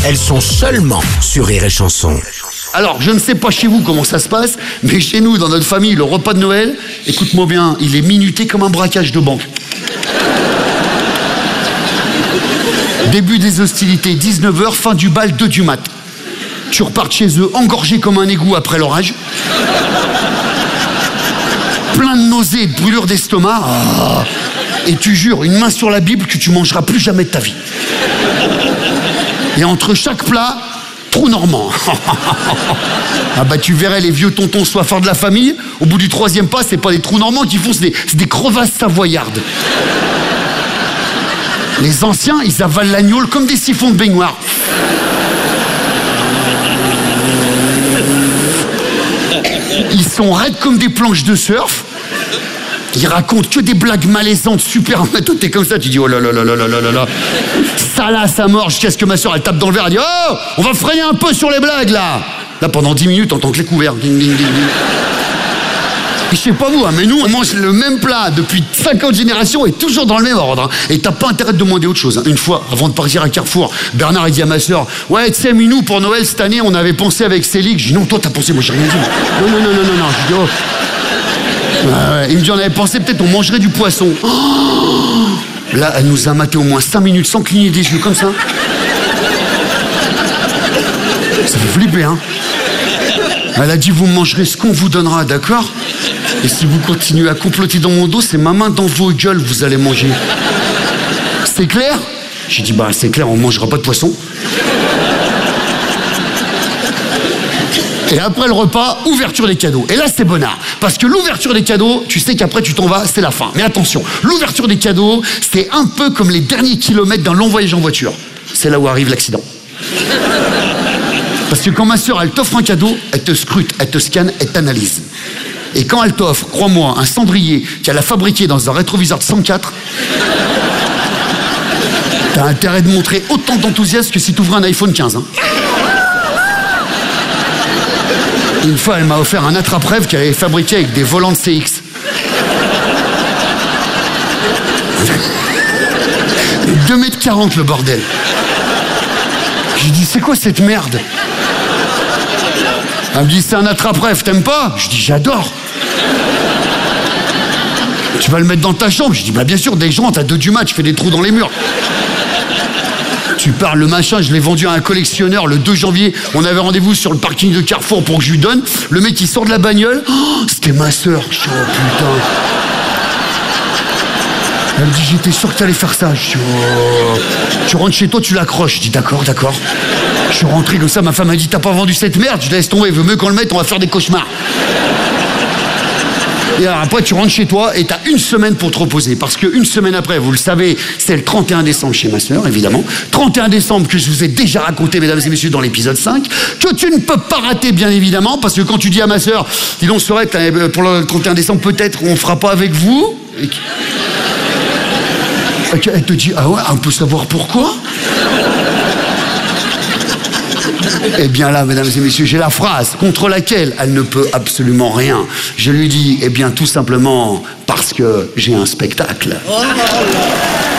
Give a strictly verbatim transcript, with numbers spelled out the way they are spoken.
elles sont seulement sur Rire et Chanson. Alors, je ne sais pas chez vous comment ça se passe, mais chez nous, dans notre famille, le repas de Noël, écoute-moi bien, il est minuté comme un braquage de banque. Début des hostilités, dix-neuf heures, fin du bal, deux du mat. Tu repars de chez eux, engorgé comme un égout après l'orage. Plein de nausées et de brûlures d'estomac. Ah, et tu jures, une main sur la Bible, que tu mangeras plus jamais de ta vie. Et entre chaque plat, trou normand. Ah bah tu verrais les vieux tontons soifards de la famille, au bout du troisième pas, c'est pas des trous normands qui font, c'est des, c'est des crevasses savoyardes. Les anciens, ils avalent l'agneau comme des siphons de baignoire. Ils sont raides comme des planches de surf. Ils racontent que des blagues malaisantes, super. Toi, t'es comme ça, tu dis oh là là là là là là là. Ça là, ça mord jusqu'à ce que ma soeur elle tape dans le verre, elle dit oh, on va freiner un peu sur les blagues là. Là, pendant dix minutes, on entend que les couverts. Ding, ding, ding, ding. Je sais pas vous, hein, mais nous, on mange le même plat depuis cinquante générations et toujours dans le même ordre. Hein. Et t'as pas intérêt de demander autre chose. Hein. Une fois, avant de partir à Carrefour, Bernard a dit à ma soeur ouais, tu sais, Minou, pour Noël cette année, on avait pensé avec Céline. Je dis non, toi, t'as pensé, moi, j'ai rien dit. Non, non, non, non, non, non. Je dis oh. Ah ouais. Il me dit on avait pensé peut-être on mangerait du poisson. Oh, là, elle nous a maté au moins cinq minutes sans cligner des yeux comme ça. Ça fait flipper, hein. Elle a dit vous mangerez ce qu'on vous donnera, d'accord? Et si vous continuez à comploter dans mon dos, c'est ma main dans vos gueules vous allez manger. C'est clair? J'ai dit bah c'est clair, on mangera pas de poisson. Et après le repas, ouverture des cadeaux. Et là, c'est bonnard. Parce que l'ouverture des cadeaux, tu sais qu'après tu t'en vas, c'est la fin. Mais attention, l'ouverture des cadeaux, c'est un peu comme les derniers kilomètres d'un long voyage en voiture. C'est là où arrive l'accident. Parce que quand ma soeur, elle t'offre un cadeau, elle te scrute, elle te scanne, elle t'analyse. Et quand elle t'offre, crois-moi, un cendrier qu'elle a fabriqué dans un rétroviseur de cent quatre, t'as intérêt de montrer autant d'enthousiasme que si t'ouvrais un iPhone quinze. Hein. Une fois, elle m'a offert un attrape-rêve qu'elle avait fabriqué avec des volants de C X. deux mètres quarante le bordel. J'ai dit, c'est quoi cette merde? Elle me dit, c'est un attrape-rêve, t'aimes pas? Je dis, j'adore. Tu vas le mettre dans ta chambre? Je dis, bah bien sûr, dès que je rentre à deux du match, je fais des trous dans les murs. Tu parles, le machin, je l'ai vendu à un collectionneur le deux janvier. On avait rendez-vous sur le parking de Carrefour pour que je lui donne. Le mec, il sort de la bagnole. Oh, c'était ma soeur. Je dis, oh putain. Elle me dit, j'étais sûr que t'allais faire ça. Je dis, oh. Tu rentres chez toi, tu l'accroches. Je dis, d'accord, d'accord. Je suis rentré comme ça, ma femme m'a dit, t'as pas vendu cette merde? Je laisse tomber, veut mieux qu'on le mette, on va faire des cauchemars. Et alors après, tu rentres chez toi et t'as une semaine pour te reposer. Parce qu'une semaine après, vous le savez, c'est le trente et un décembre chez ma soeur, évidemment. trente et un décembre que je vous ai déjà raconté, mesdames et messieurs, dans l'épisode cinq. Que tu ne peux pas rater, bien évidemment. Parce que quand tu dis à ma soeur, dis donc, Sorette, pour le trente et un décembre, peut-être, on fera pas avec vous. Et elle te dit, ah ouais, on peut savoir pourquoi? Eh bien là, mesdames et messieurs, j'ai la phrase contre laquelle elle ne peut absolument rien. Je lui dis, eh bien tout simplement parce que j'ai un spectacle. Oh